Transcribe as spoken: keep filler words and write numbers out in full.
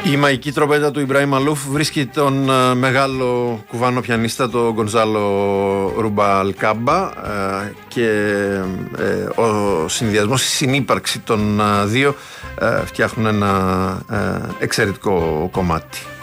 Η μαγική τρομπέτα του Ιμπραήμ Μαλούφ βρίσκει τον uh, μεγάλο κουβάνο πιανίστα, τον Γκονζάλο Ρουμπαλκάμπα, uh, και uh, ο συνδυασμός, η συνύπαρξη των uh, δύο uh, φτιάχνουν ένα uh, εξαιρετικό κομμάτι.